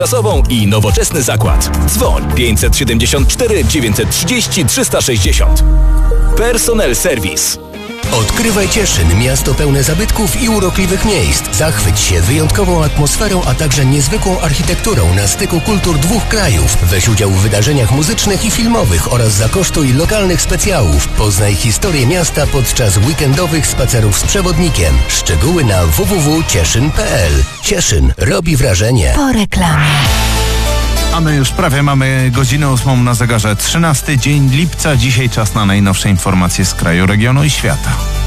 Czasową i nowoczesny zakład. Dzwoń 574 930 360. Personel Service. Odkrywaj Cieszyn, miasto pełne zabytków i urokliwych miejsc. Zachwyć się wyjątkową atmosferą, a także niezwykłą architekturą na styku kultur dwóch krajów. Weź udział w wydarzeniach muzycznych i filmowych oraz zakosztuj lokalnych specjałów. Poznaj historię miasta podczas weekendowych spacerów z przewodnikiem. Szczegóły na www.cieszyn.pl. Cieszyn robi wrażenie. Po reklamie. A my już prawie mamy godzinę 8 na zegarze. 13 dzień lipca. Dzisiaj czas na najnowsze informacje z kraju, regionu i świata.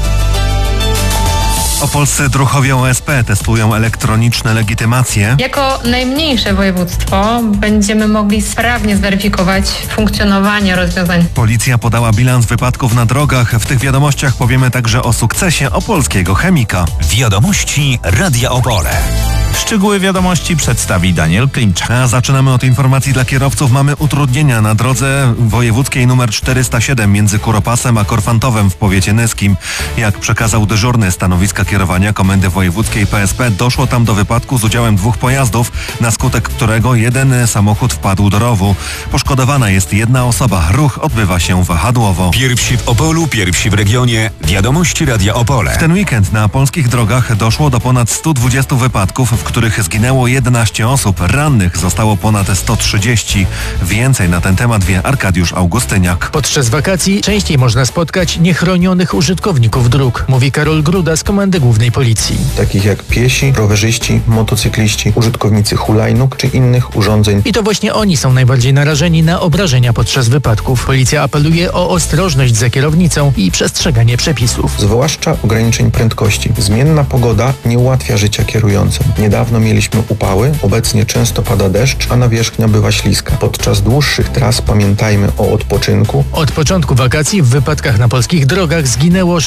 Opolscy druhowie OSP testują elektroniczne legitymacje. Jako najmniejsze województwo będziemy mogli sprawnie zweryfikować funkcjonowanie rozwiązań. Policja podała bilans wypadków na drogach. W tych wiadomościach powiemy także o sukcesie opolskiego chemika. Wiadomości Radia Opole. Szczegóły wiadomości przedstawi Daniel Klimczak. A zaczynamy od informacji dla kierowców. Mamy utrudnienia na drodze wojewódzkiej nr 407 między Kuropasem a Korfantowem w powiecie nyskim. Jak przekazał dyżurny stanowiska kierowania Komendy Wojewódzkiej PSP, doszło tam do wypadku z udziałem dwóch pojazdów, na skutek którego jeden samochód wpadł do rowu. Poszkodowana jest jedna osoba. Ruch odbywa się wahadłowo. Pierwsi w Opolu, pierwsi w regionie. Wiadomości Radia Opole. W ten weekend na polskich drogach doszło do ponad 120 wypadków, w których zginęło 11 osób. Rannych zostało ponad 130. Więcej na ten temat wie Arkadiusz Augustyniak. Podczas wakacji częściej można spotkać niechronionych użytkowników dróg, mówi Karol Gruda z Komendy Głównej Policji. Takich jak piesi, rowerzyści, motocykliści, użytkownicy hulajnóg czy innych urządzeń. I to właśnie oni są najbardziej narażeni na obrażenia podczas wypadków. Policja apeluje o ostrożność za kierownicą i przestrzeganie przepisów. Zwłaszcza ograniczeń prędkości. Zmienna pogoda nie ułatwia życia kierującym. Niedawno mieliśmy upały, obecnie często pada deszcz, a nawierzchnia bywa śliska. Podczas dłuższych tras pamiętajmy o odpoczynku. Od początku wakacji w wypadkach na polskich drogach zginęło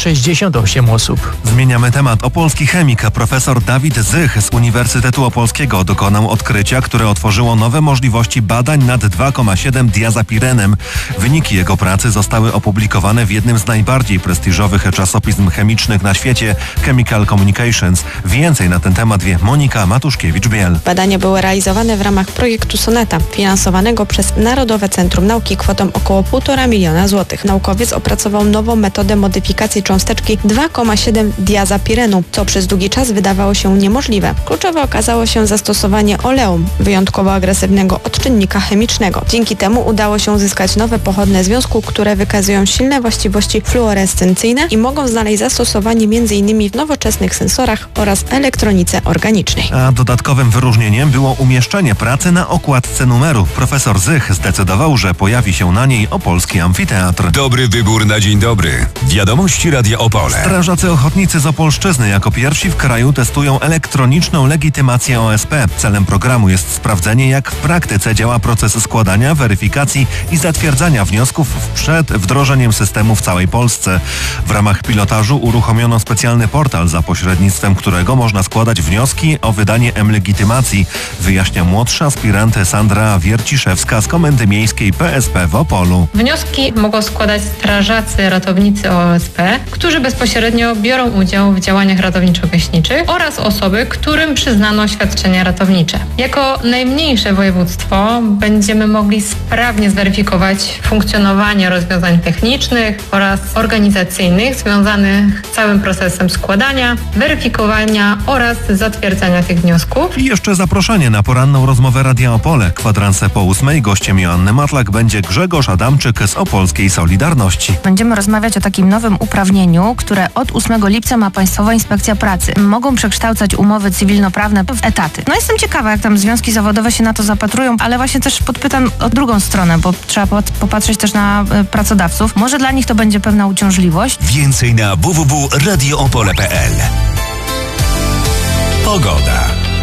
68 osób. Zmieniamy temat. Opolski chemik profesor Dawid Zych z Uniwersytetu Opolskiego dokonał odkrycia, które otworzyło nowe możliwości badań nad 2,7 diazapirenem. Wyniki jego pracy zostały opublikowane w jednym z najbardziej prestiżowych czasopism chemicznych na świecie, Chemical Communications. Więcej na ten temat wie Monika Matuszkiewicz-Biel. Badania były realizowane w ramach projektu Soneta, finansowanego przez Narodowe Centrum Nauki kwotą około 1,5 miliona złotych. Naukowiec opracował nową metodę modyfikacji cząsteczki 2,7 diazapirenu, co przez długi czas wydawało się niemożliwe. Kluczowe okazało się zastosowanie oleum, wyjątkowo agresywnego odczynnika chemicznego. Dzięki temu udało się uzyskać nowe pochodne związku, które wykazują silne właściwości fluorescencyjne i mogą znaleźć zastosowanie m.in. w nowoczesnych sensorach oraz elektronice organicznej. A dodatkowym wyróżnieniem było umieszczenie pracy na okładce numeru. Profesor Zych zdecydował, że pojawi się na niej Opolski Amfiteatr. Dobry wybór na dzień dobry. Wiadomości Radia Opole. Strażacy ochotnicy z Opolszczyzny jako pierwsi w kraju testują elektroniczną legitymację OSP. Celem programu jest sprawdzenie, jak w praktyce działa proces składania, weryfikacji i zatwierdzania wniosków przed wdrożeniem systemu w całej Polsce. W ramach pilotażu uruchomiono specjalny portal, za pośrednictwem którego można składać wnioski o wydanie M-legitymacji, wyjaśnia młodsza aspirant Sandra Wierciszewska z Komendy Miejskiej PSP w Opolu. Wnioski mogą składać strażacy, ratownicy OSP, którzy bezpośrednio biorą udział w działaniach ratowniczo-gaśniczych oraz osoby, którym przyznano świadczenia ratownicze. Jako najmniejsze województwo będziemy mogli sprawnie zweryfikować funkcjonowanie rozwiązań technicznych oraz organizacyjnych związanych z całym procesem składania, weryfikowania oraz zatwierdzania tych wniosków. I jeszcze zaproszenie na poranną rozmowę Radia Opole. Kwadranse po 8. Gościem Joanny Matlak będzie Grzegorz Adamczyk z Opolskiej Solidarności. Będziemy rozmawiać o takim nowym uprawnieniu, które od 8 lipca ma Państwowa Inspekcja Pracy. Mogą przekształcać umowy cywilnoprawne w etaty. No jestem ciekawa, jak tam związki zawodowe się na to zapatrują, ale właśnie też podpytam o drugą stronę, bo trzeba popatrzeć też na pracodawców. Może dla nich to będzie pewna uciążliwość. Więcej na www.radioopole.pl. Pogoda.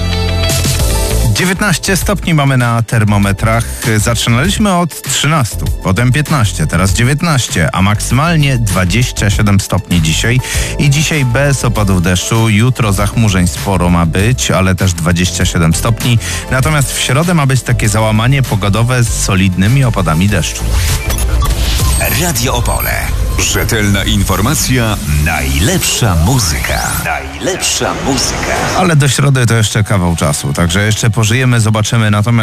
19 stopni mamy na termometrach. Zaczynaliśmy od 13, potem 15, teraz 19, a maksymalnie 27 stopni dzisiaj. I dzisiaj bez opadów deszczu. Jutro zachmurzeń sporo ma być, ale też 27 stopni. Natomiast w środę ma być takie załamanie pogodowe z solidnymi opadami deszczu. Radio Opole. Rzetelna informacja, najlepsza muzyka. Najlepsza muzyka. Ale do środy to jeszcze kawał czasu, także jeszcze pożyjemy, zobaczymy. Natomiast